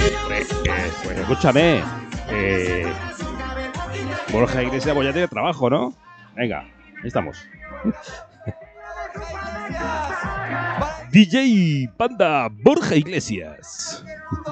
Pues escúchame. Borja Iglesias, pues ya tiene trabajo, ¿no? Venga, ahí estamos. DJ Panda Borja Iglesias.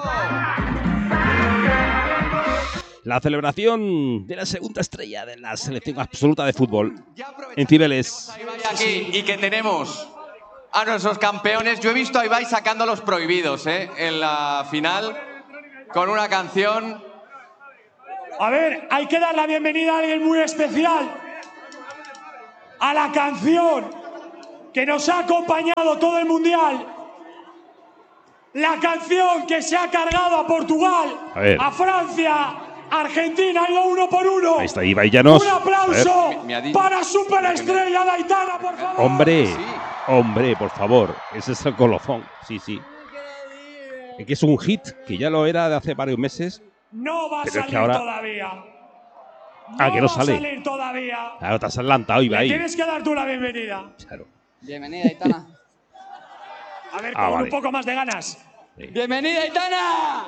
La celebración de la segunda estrella de la selección absoluta de fútbol en Cibeles. Aquí, y que tenemos a nuestros campeones. Yo he visto a Ibai sacando a los prohibidos, en la final con una canción. A ver, hay que dar la bienvenida a alguien muy especial. A la canción que nos ha acompañado todo el Mundial. La canción que se ha cargado a Portugal, a Francia, Argentina, ha ido 1 por 1. Ahí está Ibai Llanos. Un aplauso para Superestrella de Aitana, por favor. Hombre, por favor. Ese es el colofón. Sí. Es que es un hit, que ya lo era de hace varios meses. No va a salir todavía. Que no sale. Va a salir todavía. Claro, te has adelantado, Ibai. Tienes que dar tú la bienvenida. Claro. Bienvenida, Aitana. A ver, con un poco más de ganas. Sí. ¡Bienvenida, Aitana!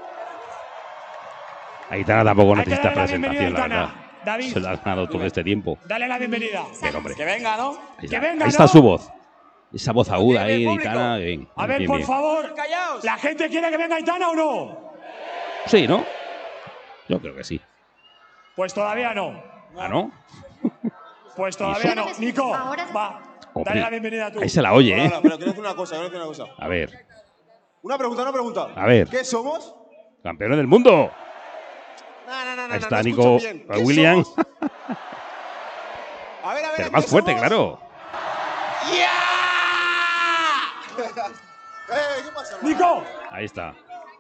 Aitana tampoco necesita presentación, la verdad. David, se la ha ganado todo este tiempo. Dale la bienvenida. Bien, hombre. Que venga, ¿no? Ahí está su voz. Esa voz aguda ahí de Aitana. Bien, a ver, por favor, ¿la gente quiere que venga Aitana o no? Sí, ¿no? Yo creo que sí. Pues todavía no. ¿Ah, no? Pues todavía no. Nico, va. Dale la bienvenida tú. Ahí se la oye, ¿eh? No, pero quiero decir una cosa, A ver. Una pregunta. A ver. ¿Qué somos? ¡Campeones del mundo! No, ahí está Nico William. A ver. Pero más fuerte, claro. ¿Qué pasa? Nico. Ahí está.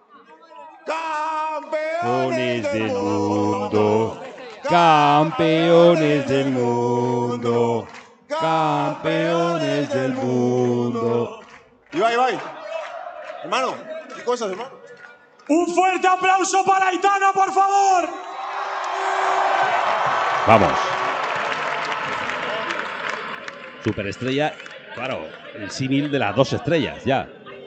Campeones del mundo. Campeones del mundo. Campeones del mundo. Ibai. Hermano, ¿qué cosas, hermano? Un fuerte aplauso para Aitana, por favor. Vamos. Superestrella, claro, el símil de las 2 estrellas, ya.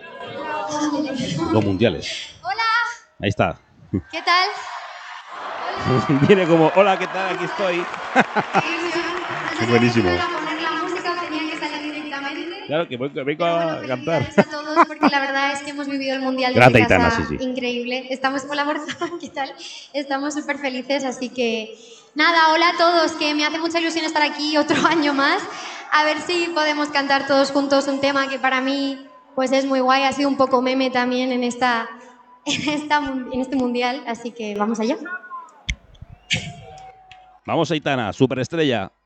2 mundiales. Hola. Ahí está. ¿Qué tal? Viene como, hola, ¿qué tal? Aquí estoy. Es buenísimo. Poner la música o tenía que salir directamente. Claro, que vengo a cantar. A todos, porque la verdad es que hemos vivido el Mundial de Grata casa Aitana, sí. increíble. Estamos con la Borja, ¿qué tal? Estamos súper felices, así que nada, hola a todos, que me hace mucha ilusión estar aquí otro año más. A ver si podemos cantar todos juntos un tema que para mí pues es muy guay, ha sido un poco meme también en este Mundial, así que vamos allá. Vamos, Aitana, superestrella.